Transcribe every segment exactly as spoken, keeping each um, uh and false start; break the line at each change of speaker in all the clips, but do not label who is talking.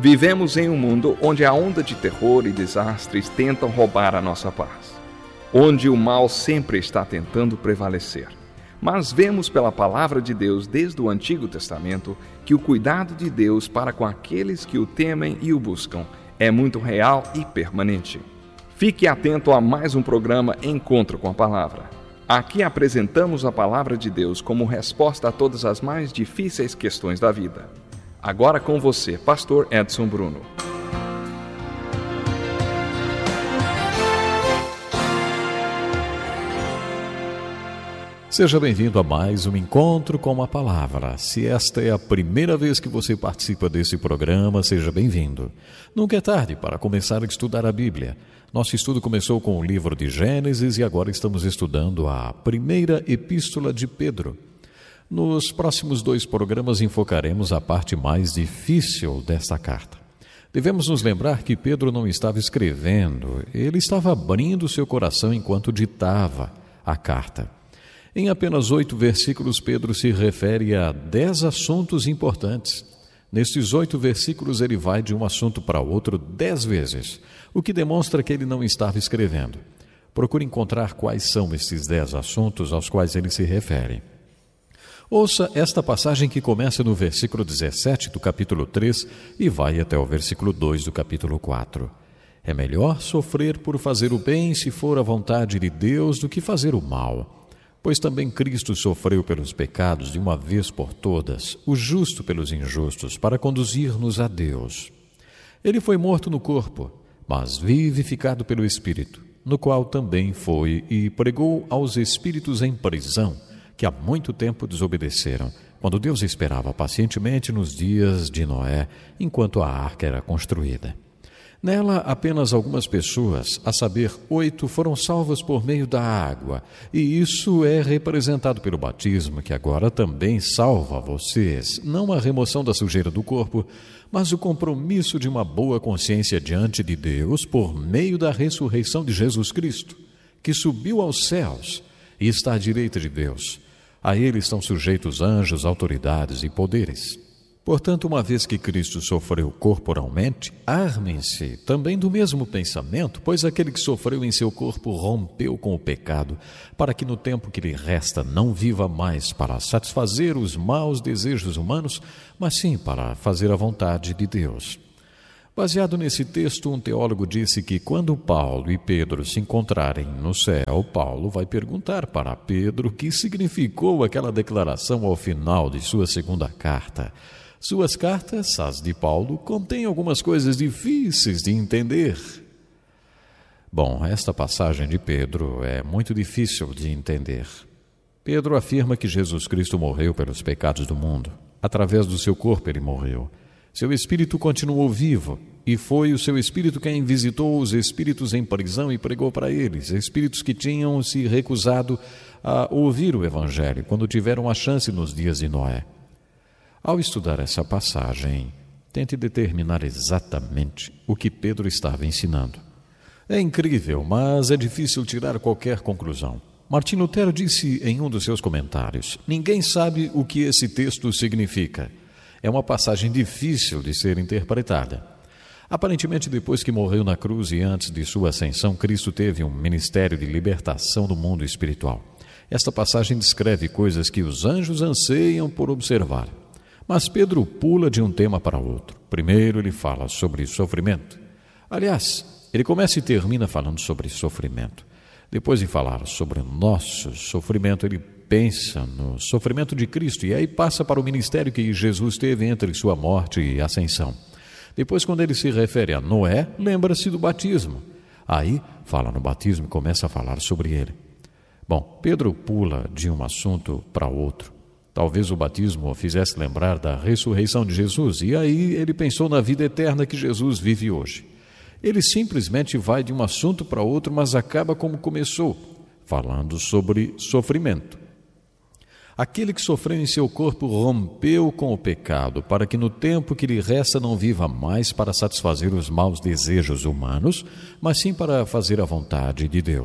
Vivemos em um mundo onde a onda de terror e desastres tentam roubar a nossa paz, onde o mal sempre está tentando prevalecer. Mas vemos pela palavra de Deus desde o Antigo Testamento que o cuidado de Deus para com aqueles que o temem e o buscam é muito real e permanente. Fique atento a mais um programa Encontro com a Palavra. Aqui apresentamos a palavra de Deus como resposta a todas as mais difíceis questões da vida. Agora com você, Pastor Edson Bruno.
Seja bem-vindo a mais um Encontro com a Palavra. Se esta é a primeira vez que você participa desse programa, seja bem-vindo. Nunca é tarde para começar a estudar a Bíblia. Nosso estudo começou com o livro de Gênesis e agora estamos estudando a primeira epístola de Pedro. Nos próximos dois programas enfocaremos a parte mais difícil desta carta. Devemos nos lembrar que Pedro não estava escrevendo, ele estava abrindo seu coração enquanto ditava a carta. Em apenas oito versículos, Pedro se refere a dez assuntos importantes. Nestes oito versículos, ele vai de um assunto para outro dez vezes, o que demonstra que ele não estava escrevendo. Procure encontrar quais são esses dez assuntos aos quais ele se refere. Ouça esta passagem que começa no versículo dezessete do capítulo três e vai até o versículo dois do capítulo quatro. É melhor sofrer por fazer o bem, se for a vontade de Deus, do que fazer o mal. Pois também Cristo sofreu pelos pecados de uma vez por todas, o justo pelos injustos, para conduzir-nos a Deus. Ele foi morto no corpo, mas vivificado pelo Espírito, no qual também foi e pregou aos espíritos em prisão, que há muito tempo desobedeceram, quando Deus esperava pacientemente nos dias de Noé, enquanto a arca era construída. Nela, apenas algumas pessoas, a saber, oito, foram salvas por meio da água, e isso é representado pelo batismo, que agora também salva vocês, não a remoção da sujeira do corpo, mas o compromisso de uma boa consciência diante de Deus por meio da ressurreição de Jesus Cristo, que subiu aos céus e está à direita de Deus. A ele estão sujeitos anjos, autoridades e poderes. Portanto, uma vez que Cristo sofreu corporalmente, armem-se também do mesmo pensamento, pois aquele que sofreu em seu corpo rompeu com o pecado, para que no tempo que lhe resta não viva mais para satisfazer os maus desejos humanos, mas sim para fazer a vontade de Deus. Baseado nesse texto, um teólogo disse que quando Paulo e Pedro se encontrarem no céu, Paulo vai perguntar para Pedro o que significou aquela declaração ao final de sua segunda carta. Suas cartas, as de Paulo, contêm algumas coisas difíceis de entender. Bom, esta passagem de Pedro é muito difícil de entender. Pedro afirma que Jesus Cristo morreu pelos pecados do mundo. Através do seu corpo ele morreu. Seu espírito continuou vivo, e foi o seu espírito quem visitou os espíritos em prisão e pregou para eles, espíritos que tinham se recusado a ouvir o Evangelho quando tiveram a chance nos dias de Noé. Ao estudar essa passagem, tente determinar exatamente o que Pedro estava ensinando. É incrível, mas é difícil tirar qualquer conclusão. Martim Lutero disse em um dos seus comentários: ninguém sabe o que esse texto significa. É uma passagem difícil de ser interpretada. Aparentemente, depois que morreu na cruz e antes de sua ascensão, Cristo teve um ministério de libertação do mundo espiritual. Esta passagem descreve coisas que os anjos anseiam por observar. Mas Pedro pula de um tema para outro. Primeiro ele fala sobre sofrimento. Aliás, ele começa e termina falando sobre sofrimento. Depois de falar sobre o nosso sofrimento, ele pensa no sofrimento de Cristo e aí passa para o ministério que Jesus teve entre sua morte e ascensão. Depois, quando ele se refere a Noé, lembra-se do batismo. Aí fala no batismo e começa a falar sobre ele. Bom, Pedro pula de um assunto para outro. Talvez o batismo o fizesse lembrar da ressurreição de Jesus, e aí ele pensou na vida eterna que Jesus vive hoje. Ele simplesmente vai de um assunto para outro, mas acaba como começou, falando sobre sofrimento. Aquele que sofreu em seu corpo rompeu com o pecado, para que no tempo que lhe resta não viva mais para satisfazer os maus desejos humanos, mas sim para fazer a vontade de Deus.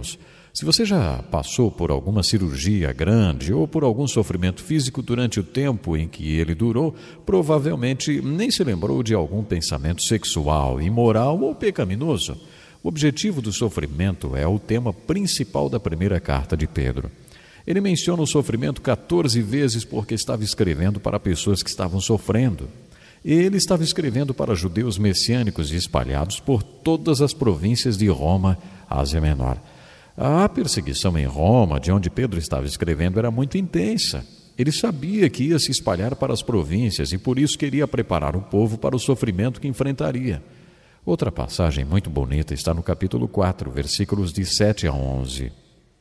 Se você já passou por alguma cirurgia grande ou por algum sofrimento físico durante o tempo em que ele durou, provavelmente nem se lembrou de algum pensamento sexual, imoral ou pecaminoso. O objetivo do sofrimento é o tema principal da primeira carta de Pedro. Ele menciona o sofrimento quatorze vezes porque estava escrevendo para pessoas que estavam sofrendo. Ele estava escrevendo para judeus messiânicos espalhados por todas as províncias de Roma, Ásia Menor. A perseguição em Roma, de onde Pedro estava escrevendo, era muito intensa. Ele sabia que ia se espalhar para as províncias e por isso queria preparar o povo para o sofrimento que enfrentaria. Outra passagem muito bonita está no capítulo quatro, versículos de sete a onze.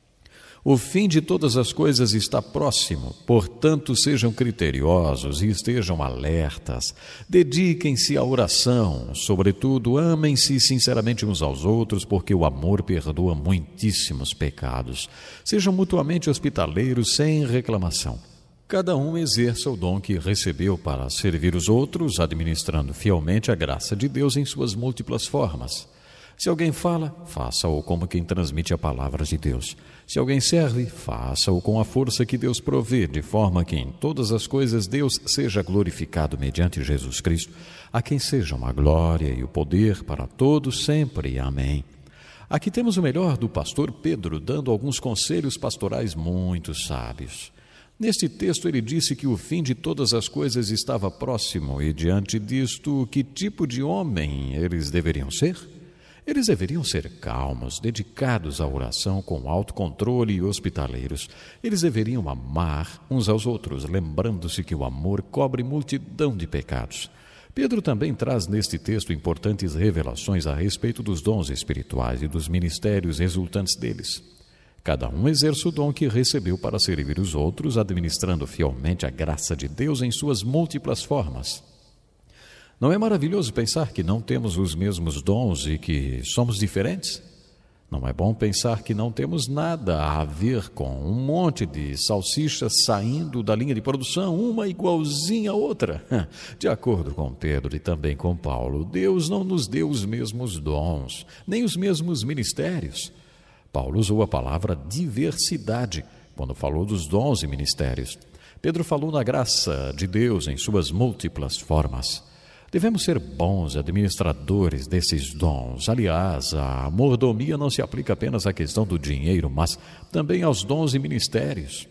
O fim de todas as coisas está próximo, portanto sejam criteriosos e estejam alertas. Dediquem-se à oração, sobretudo amem-se sinceramente uns aos outros, porque o amor perdoa muitíssimos pecados. Sejam mutuamente hospitaleiros sem reclamação. Cada um exerça o dom que recebeu para servir os outros, administrando fielmente a graça de Deus em suas múltiplas formas. Se alguém fala, faça-o como quem transmite a palavra de Deus. Se alguém serve, faça-o com a força que Deus provê, de forma que em todas as coisas Deus seja glorificado mediante Jesus Cristo, a quem sejam a glória e o poder para todos sempre. Amém. Aqui temos o melhor do pastor Pedro, dando alguns conselhos pastorais muito sábios. Neste texto ele disse que o fim de todas as coisas estava próximo e, diante disto, que tipo de homem eles deveriam ser? Eles deveriam ser calmos, dedicados à oração com autocontrole e hospitaleiros. Eles deveriam amar uns aos outros, lembrando-se que o amor cobre multidão de pecados. Pedro também traz neste texto importantes revelações a respeito dos dons espirituais e dos ministérios resultantes deles. Cada um exerce o dom que recebeu para servir os outros, administrando fielmente a graça de Deus em suas múltiplas formas. Não é maravilhoso pensar que não temos os mesmos dons e que somos diferentes? Não é bom pensar que não temos nada a ver com um monte de salsichas saindo da linha de produção, uma igualzinha à outra? De acordo com Pedro e também com Paulo, Deus não nos deu os mesmos dons, nem os mesmos ministérios. Paulo usou a palavra diversidade quando falou dos dons e ministérios. Pedro falou na graça de Deus em suas múltiplas formas. Devemos ser bons administradores desses dons. Aliás, a mordomia não se aplica apenas à questão do dinheiro, mas também aos dons e ministérios.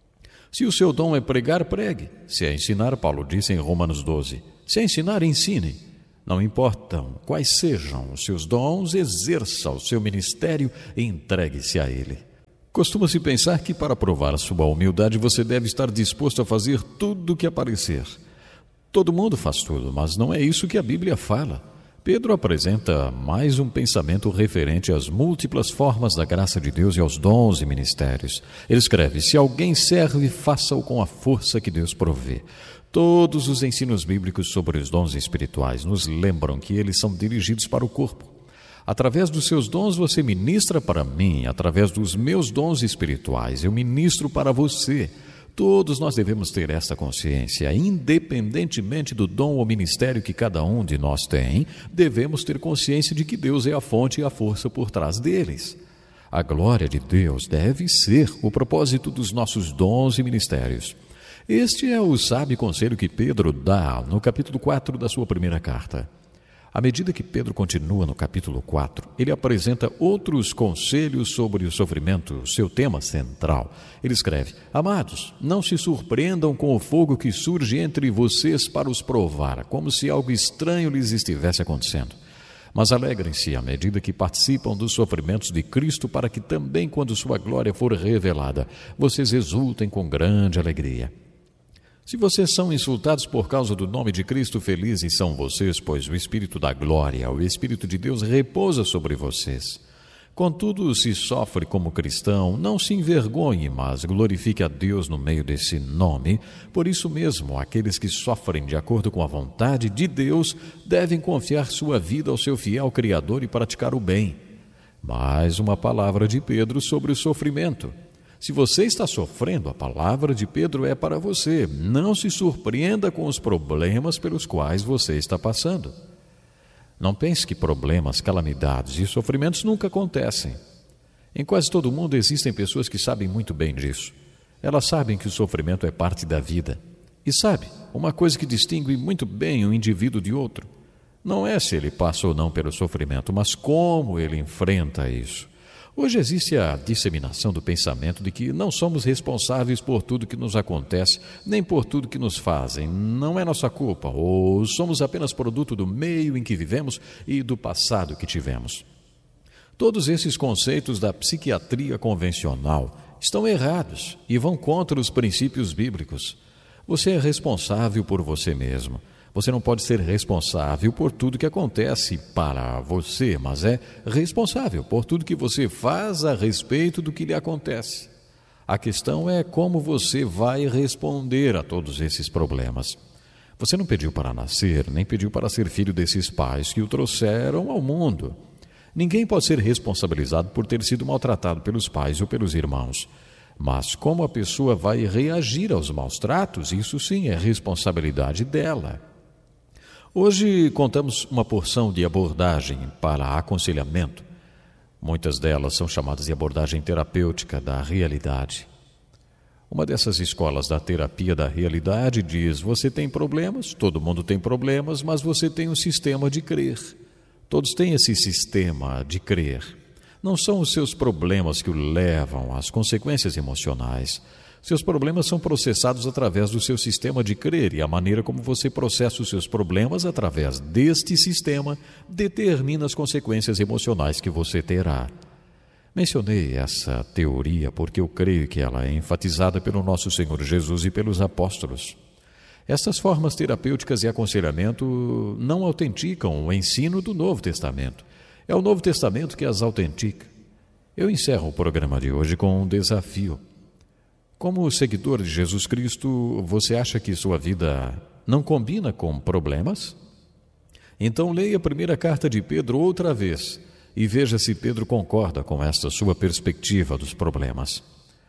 Se o seu dom é pregar, pregue. Se é ensinar, Paulo disse em Romanos doze, se é ensinar, ensine. Não importam quais sejam os seus dons, exerça o seu ministério e entregue-se a ele. Costuma-se pensar que para provar a sua humildade você deve estar disposto a fazer tudo o que aparecer. Todo mundo faz tudo, mas não é isso que a Bíblia fala. Pedro apresenta mais um pensamento referente às múltiplas formas da graça de Deus e aos dons e ministérios. Ele escreve, se alguém serve, faça-o com a força que Deus provê. Todos os ensinos bíblicos sobre os dons espirituais nos lembram que eles são dirigidos para o corpo. Através dos seus dons você ministra para mim, através dos meus dons espirituais eu ministro para você. Todos nós devemos ter esta consciência, independentemente do dom ou ministério que cada um de nós tem, devemos ter consciência de que Deus é a fonte e a força por trás deles. A glória de Deus deve ser o propósito dos nossos dons e ministérios. Este é o sábio conselho que Pedro dá no capítulo quatro da sua primeira carta. À medida que Pedro continua no capítulo quatro, ele apresenta outros conselhos sobre o sofrimento, seu tema central. Ele escreve, amados, não se surpreendam com o fogo que surge entre vocês para os provar, como se algo estranho lhes estivesse acontecendo. Mas alegrem-se à medida que participam dos sofrimentos de Cristo, para que também, quando sua glória for revelada, vocês exultem com grande alegria. Se vocês são insultados por causa do nome de Cristo, felizes são vocês, pois o Espírito da glória, o Espírito de Deus, repousa sobre vocês. Contudo, se sofre como cristão, não se envergonhe, mas glorifique a Deus no meio desse nome. Por isso mesmo, aqueles que sofrem de acordo com a vontade de Deus devem confiar sua vida ao seu fiel Criador e praticar o bem. Mais uma palavra de Pedro sobre o sofrimento. Se você está sofrendo, a palavra de Pedro é para você. Não se surpreenda com os problemas pelos quais você está passando. Não pense que problemas, calamidades e sofrimentos nunca acontecem. Em quase todo mundo existem pessoas que sabem muito bem disso. Elas sabem que o sofrimento é parte da vida. E sabe, uma coisa que distingue muito bem um indivíduo de outro não é se ele passa ou não pelo sofrimento, mas como ele enfrenta isso. Hoje existe a disseminação do pensamento de que não somos responsáveis por tudo que nos acontece, nem por tudo que nos fazem. Não é nossa culpa, ou somos apenas produto do meio em que vivemos e do passado que tivemos. Todos esses conceitos da psiquiatria convencional estão errados e vão contra os princípios bíblicos. Você é responsável por você mesmo. Você não pode ser responsável por tudo que acontece para você, mas é responsável por tudo que você faz a respeito do que lhe acontece. A questão é como você vai responder a todos esses problemas. Você não pediu para nascer, nem pediu para ser filho desses pais que o trouxeram ao mundo. Ninguém pode ser responsabilizado por ter sido maltratado pelos pais ou pelos irmãos. Mas como a pessoa vai reagir aos maus tratos, isso sim é responsabilidade dela. Hoje contamos uma porção de abordagem para aconselhamento. Muitas delas são chamadas de abordagem terapêutica da realidade. Uma dessas escolas da terapia da realidade diz: você tem problemas, todo mundo tem problemas, mas você tem um sistema de crer. Todos têm esse sistema de crer. Não são os seus problemas que o levam às consequências emocionais. Seus problemas são processados através do seu sistema de crer, e a maneira como você processa os seus problemas através deste sistema determina as consequências emocionais que você terá. Mencionei essa teoria porque eu creio que ela é enfatizada pelo nosso Senhor Jesus e pelos apóstolos. Essas formas terapêuticas e aconselhamento não autenticam o ensino do Novo Testamento. É o Novo Testamento que as autentica. Eu encerro o programa de hoje com um desafio. Como seguidor de Jesus Cristo, você acha que sua vida não combina com problemas? Então leia a primeira carta de Pedro outra vez e veja se Pedro concorda com esta sua perspectiva dos problemas.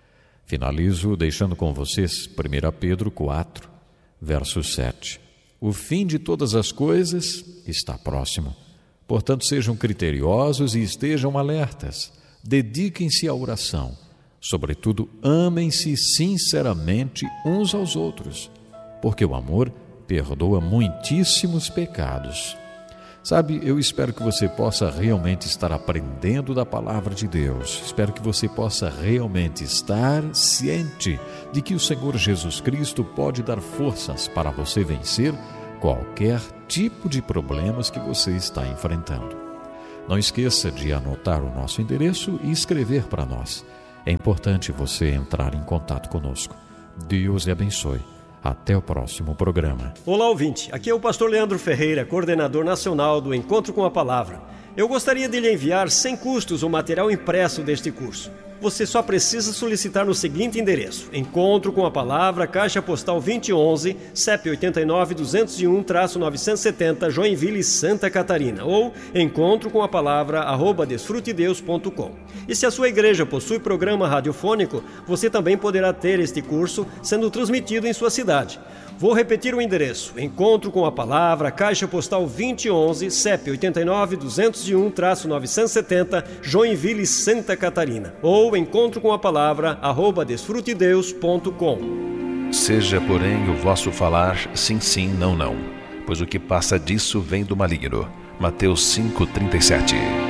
Finalizo deixando com vocês primeira Pedro quatro, verso sete. O fim de todas as coisas está próximo. Portanto, sejam criteriosos e estejam alertas. Dediquem-se à oração. Sobretudo, amem-se sinceramente uns aos outros, porque o amor perdoa muitíssimos pecados. Sabe, eu espero que você possa realmente estar aprendendo da palavra de Deus. Espero que você possa realmente estar ciente de que o Senhor Jesus Cristo pode dar forças para você vencer qualquer tipo de problemas que você está enfrentando. Não esqueça de anotar o nosso endereço e escrever para nós. É importante você entrar em contato conosco. Deus lhe abençoe. Até o próximo programa.
Olá, ouvinte. Aqui é o pastor Leandro Ferreira, coordenador nacional do Encontro com a Palavra. Eu gostaria de lhe enviar sem custos o material impresso deste curso. Você só precisa solicitar no seguinte endereço: Encontro com a Palavra, Caixa Postal vinte e onze, C E P oito nove, duzentos e um, novecentos e setenta, Joinville, Santa Catarina, ou encontro com a palavra arroba desfrutedeus ponto com. E se a sua igreja possui programa radiofônico, você também poderá ter este curso sendo transmitido em sua cidade. Vou repetir o endereço: Encontro com a Palavra, Caixa Postal vinte e onze, C E P oito nove, duzentos e um, novecentos e setenta, Joinville, Santa Catarina, ou encontro com a palavra arroba desfrutedeus ponto com.
Seja, porém, o vosso falar sim, sim, não, não, pois o que passa disso vem do maligno. Mateus cinco, trinta e sete.